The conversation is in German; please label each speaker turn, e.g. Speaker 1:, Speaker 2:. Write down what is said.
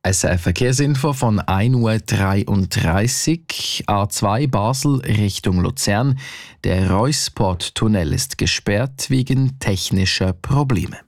Speaker 1: SRF Verkehrsinfo von 1:33 Uhr, A2 Basel Richtung Luzern. Der Reusport-Tunnel ist gesperrt wegen technischer Probleme.